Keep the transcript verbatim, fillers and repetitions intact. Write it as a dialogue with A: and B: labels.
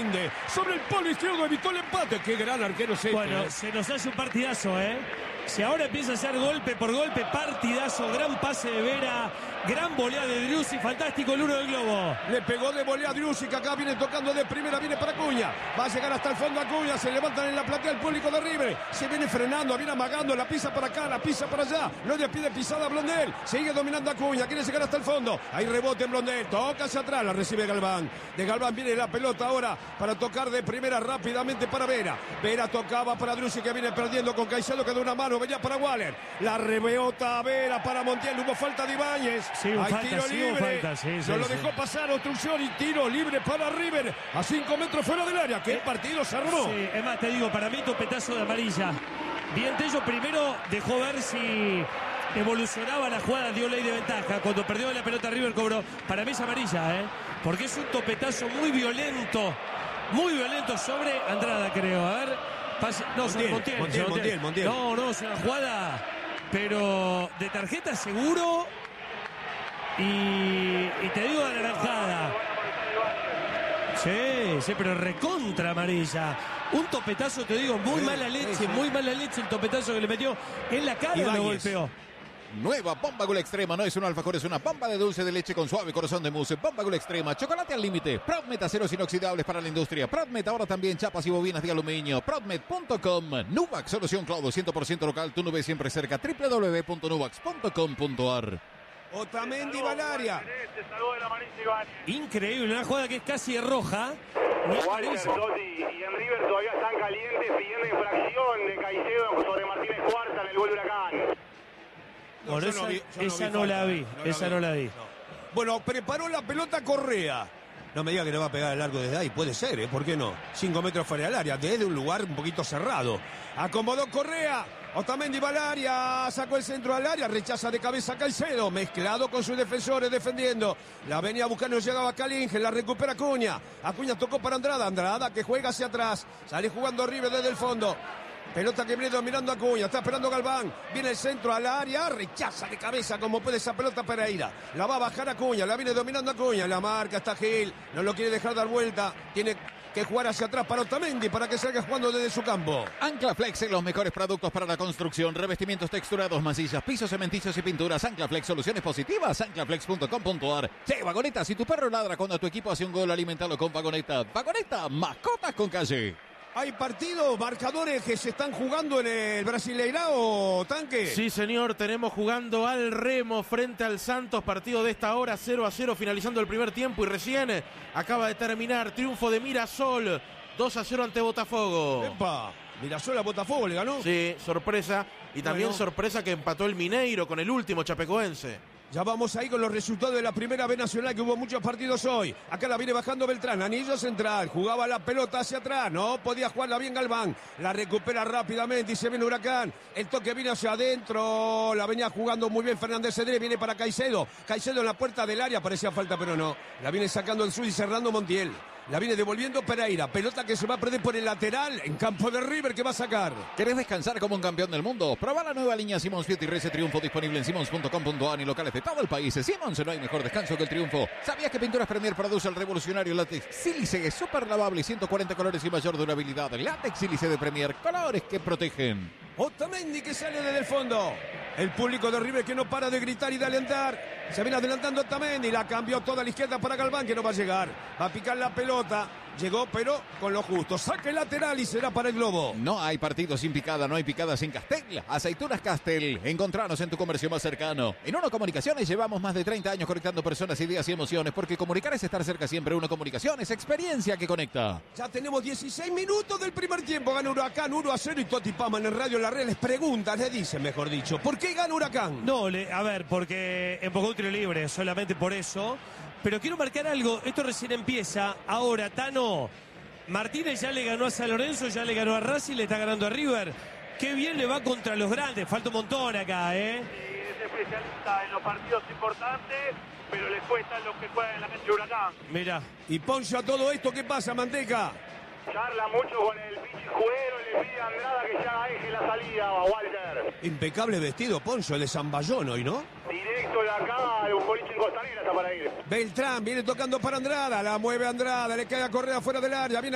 A: Allende. Sobre el polo izquierdo evitó el empate. Qué gran arquero es este.
B: Bueno, se nos hace un partidazo, ¿eh? Si ahora empieza a hacer golpe por golpe, partidazo, gran pase de Vera, gran volea de Driussi, fantástico el uno del globo.
A: Le pegó de volea a Driussi, que acá viene tocando de primera, viene para Acuña. Va a llegar hasta el fondo Acuña, se levantan en la platea el público de River. Se viene frenando, viene amagando, la pisa para acá, la pisa para allá. No le pide pisada a Blondel, sigue dominando Acuña, quiere llegar hasta el fondo. Hay rebote en Blondel, toca hacia atrás, la recibe Galván. De Galván viene la pelota ahora para tocar de primera rápidamente para Vera. Vera tocaba para Driussi, que viene perdiendo con Caicedo, que de una mano venía para Waller. La rebota a Vera para Montiel, hubo falta de Ibáñez.
B: Sí,
A: hay
B: falta,
A: tiro
B: sí,
A: libre,
B: falta, sí, sí,
A: no lo
B: sí.
A: dejó pasar, obstrucción y tiro libre para River a cinco metros fuera del área. ¿Qué
B: eh,
A: partido se armó?
B: Sí, es más, te digo, para mí topetazo de amarilla. Bien, Tello primero dejó ver si evolucionaba la jugada, dio ley de ventaja. Cuando perdió la pelota River cobró. Para mí es amarilla, ¿eh? Porque es un topetazo muy violento, muy violento sobre Andrada, creo. A ver. Pase, no,
A: Montiel,
B: Montiel,
A: Montiel,
B: Montiel,
A: Montiel, Montiel.
B: No, no, es una jugada, pero de tarjeta seguro. Y, y te digo de naranjada. Sí, sí, pero recontra amarilla. Un topetazo, te digo, muy
A: Sí,
B: mala leche,
A: sí, sí.
B: muy mala leche el topetazo que le metió en la cara y lo
A: Ibáñez.
B: golpeó.
C: Nueva Bomba Gula Extrema, no es un alfajor, es una bomba de dulce de leche con suave corazón de mousse. Bomba Gula Extrema, chocolate al límite. Prodmet, aceros inoxidables para la industria. Prodmet, ahora también chapas y bobinas de aluminio. Prodmet punto com. Nuvax, solución cloud cien por ciento local, tu nube siempre cerca. doble u doble u doble u punto nuvax punto com punto a r.
A: Otamendi Valaria.
B: Increíble, una jugada que es casi roja.
D: Walter, Sotti y en River todavía están calientes pidiendo infracción de Caicedo sobre Martínez Cuarta en el gol de Huracán.
B: Por
A: yo
B: esa,
A: no vi- yo
B: esa
A: vi
B: no
A: falta,
B: la vi,
A: no
B: esa no la vi.
A: No. Bueno, preparó la pelota Correa. No me diga que le va a pegar el largo desde ahí. Puede ser, ¿eh? ¿Por qué no? Cinco metros fuera del área, desde un lugar un poquito cerrado. Acomodó Correa. Otamendi va al área, sacó el centro al área, rechaza de cabeza a Caicedo, mezclado con sus defensores defendiendo. La venía a buscar, no llegaba Calinge, la recupera Acuña. Acuña tocó para Andrada, Andrada que juega hacia atrás. Sale jugando River desde el fondo. Pelota que viene dominando Acuña, está esperando Galván, viene el centro al área, rechaza de cabeza como puede esa pelota Pereira, la va a bajar Acuña, la viene dominando Acuña, la marca está Gil, no lo quiere dejar dar vuelta, tiene que jugar hacia atrás para Otamendi para que salga jugando desde su campo.
C: Anclaflex, los mejores productos para la construcción, revestimientos texturados, masillas, pisos cementicios y pinturas. Anclaflex, soluciones positivas, anclaflex punto com punto a r. Sí, Vagoneta, si tu perro ladra cuando tu equipo hace un gol, alimentalo con Vagoneta. Vagoneta, mascotas con calle.
A: Hay partidos, marcadores que se están jugando en el Brasileirao, Tanque.
E: Sí, señor, tenemos jugando al Remo frente al Santos, partido de esta hora, cero a cero, finalizando el primer tiempo y recién acaba de terminar, triunfo de Mirasol, dos a cero ante Botafogo.
A: Epa, Mirasol a Botafogo le ganó.
E: Sí, sorpresa, y también
A: Bueno.
E: sorpresa que empató el Mineiro con el último chapecoense.
A: Ya vamos ahí con los resultados de la primera B Nacional, que hubo muchos partidos hoy. Acá la viene bajando Beltrán, anillo central, jugaba la pelota hacia atrás, no podía jugarla bien Galván, la recupera rápidamente y se viene Huracán, el toque viene hacia adentro, la venía jugando muy bien Fernández Cedré, viene para Caicedo, Caicedo en la puerta del área, parecía falta pero no, la viene sacando el sur y cerrando Montiel. La viene devolviendo Pereira, pelota que se va a perder por el lateral en campo de River que va a sacar.
C: ¿Querés descansar como un campeón del mundo? Proba la nueva línea Simons Fiat y Rece Triunfo, disponible en simons punto com punto a r y locales de todo el país. Simons, no hay mejor descanso que el triunfo. ¿Sabías que Pinturas Premier produce el revolucionario látex sílice súper lavable y ciento cuarenta colores y mayor durabilidad? Látex sílice de Premier, colores que protegen.
A: Otamendi que sale desde el fondo. El público de River que no para de gritar y de alentar. Se viene adelantando Otamendi. La cambió toda a la izquierda para Galván, que no va a llegar. Va a picar la pelota. Llegó, pero con lo justo. Saque lateral y será para el Globo.
C: No hay partido sin picada, no hay picada sin Castel. Aceitunas Castel. Encontranos en tu comercio más cercano. En Uno Comunicaciones llevamos más de treinta años conectando personas, ideas y emociones, porque comunicar es estar cerca siempre. Uno Comunicaciones, experiencia que conecta.
A: Ya tenemos dieciséis minutos del primer tiempo. Gana Huracán uno a cero y Toti Paman en Radio La Red les pregunta, les dice, mejor dicho, ¿por qué gana Huracán?
B: No, le, a ver, porque empujó un tiro libre, solamente por eso. Pero quiero marcar algo, esto recién empieza. Ahora, Tano, Martínez ya le ganó a San Lorenzo, ya le ganó a Racing, le está ganando a River. Qué bien le va contra los grandes, falta un montón acá, ¿eh?
D: Es especialista en los partidos importantes, pero les cuesta los que juegan en la cancha de Huracán.
B: Mirá.
A: Y Poncho a todo esto, ¿qué pasa, Manteca?
D: Charla mucho con el pinche juguero, le pide a Andrada que ya deje la salida a Walter.
A: Impecable vestido, Poncho, el de Zamballón hoy, ¿no?
D: Directo de acá al boliche en Costanera está para ir.
A: Beltrán viene tocando para Andrada, la mueve Andrada, le cae a Correa fuera del área, viene